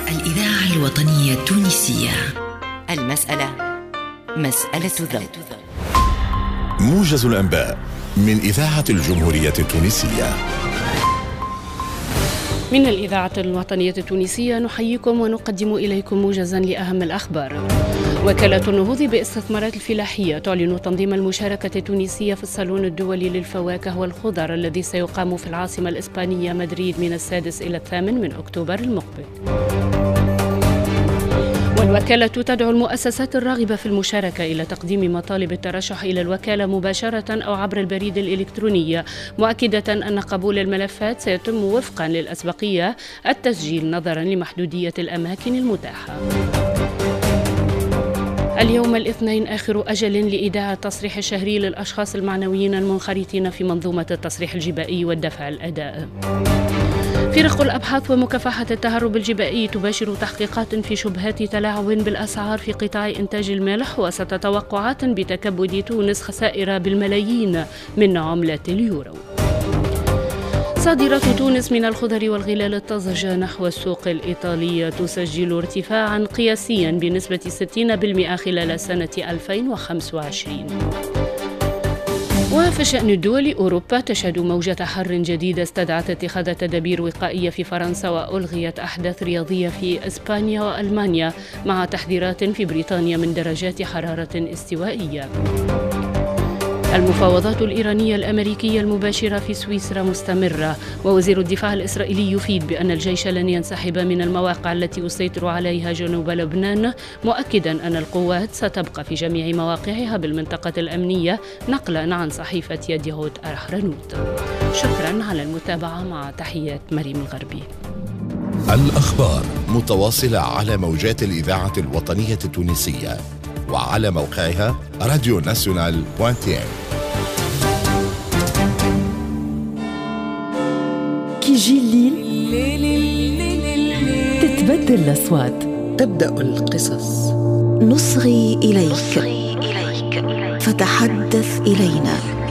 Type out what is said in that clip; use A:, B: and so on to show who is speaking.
A: الإذاعة الوطنية التونسية.
B: المسألة مسألة ذوق.
C: موجز الأنباء من إذاعة الجمهورية التونسية.
D: من الإذاعة الوطنية التونسية نحييكم ونقدم إليكم موجزا لأهم الأخبار. وكالة النهوض باستثمارات الفلاحية تعلن تنظيم المشاركة التونسية في الصالون الدولي للفواكه والخضر الذي سيقام في العاصمة الإسبانية مدريد من 6 إلى 8 من أكتوبر المقبل. والوكالة تدعو المؤسسات الراغبة في المشاركة إلى تقديم مطالب الترشح إلى الوكالة مباشرة أو عبر البريد الإلكتروني، مؤكدة أن قبول الملفات سيتم وفقا للأسبقية التسجيل نظرا لمحدودية الأماكن المتاحة. اليوم الاثنين آخر أجل لإيداع التصريح الشهري للأشخاص المعنويين المنخرطين في منظومة التصريح الجبائي والدفع الأداء. فرق الأبحاث ومكافحة التهرب الجبائي تباشر تحقيقات في شبهات تلاعب بالأسعار في قطاع إنتاج الملح وسط توقعات بتكبد تونس خسائر بالملايين من عملة اليورو. صادرات تونس من الخضر والغلال الطازجة نحو السوق الإيطالية تسجل ارتفاعا قياسيا بنسبة 60% خلال سنة 2025. وفي شأن الدول، أوروبا تشهد موجة حر جديدة استدعت اتخاذ تدابير وقائية في فرنسا، وألغيت أحداث رياضية في إسبانيا وألمانيا مع تحذيرات في بريطانيا من درجات حرارة استوائية. المفاوضات الإيرانية الأمريكية المباشرة في سويسرا مستمرة، ووزير الدفاع الإسرائيلي يفيد بأن الجيش لن ينسحب من المواقع التي يسيطر عليها جنوب لبنان، مؤكدا أن القوات ستبقى في جميع مواقعها بالمنطقة الأمنية، نقلا عن صحيفة يديهوت أرحرنوت. شكرا على المتابعة، مع تحيات مريم الغربي.
C: الأخبار متواصلة على موجات الإذاعة الوطنية التونسية وعلى موقعها radionational.tn.
E: كي يجي الليل تتبدل الأصوات،
A: تبدأ القصص.
E: نصغي إليك فتحدث إلينا.